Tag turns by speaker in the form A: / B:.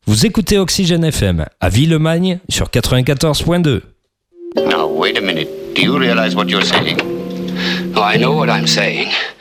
A: Vous écoutez Oxygène FM à Villemagne sur 94.2.
B: Now, wait a minute. Do you realize what you're saying?
C: Oh, I know what I'm saying.